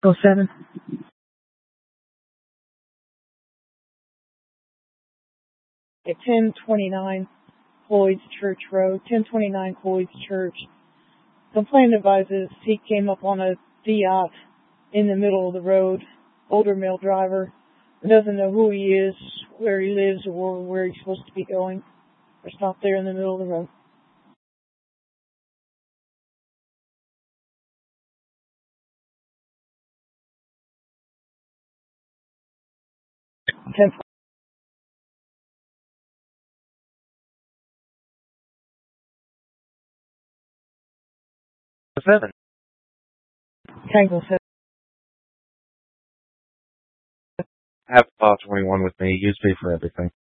Go 7. At 1029 Floyd's Church Road, 1029 Floyd's Church. Complainant advises he came up on a Fiat in the middle of the road. Older male driver doesn't know who he is, where he lives, or where he's supposed to be going. Or stopped there in the middle of the road. 10. Seven. Tango 7. Have Paw 21 with me. Use me for everything.